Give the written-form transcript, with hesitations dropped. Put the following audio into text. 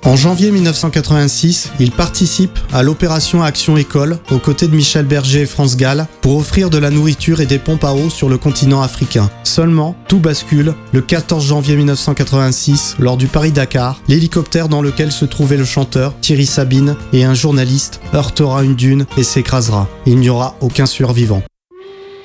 En janvier 1986, il participe à l'opération Action École aux côtés de Michel Berger et France Gall pour offrir de la nourriture et des pompes à eau sur le continent africain. Seulement, tout bascule le 14 janvier 1986 lors du Paris-Dakar. L'hélicoptère dans lequel se trouvait le chanteur Thierry Sabine et un journaliste heurtera une dune et s'écrasera. Il n'y aura aucun survivant.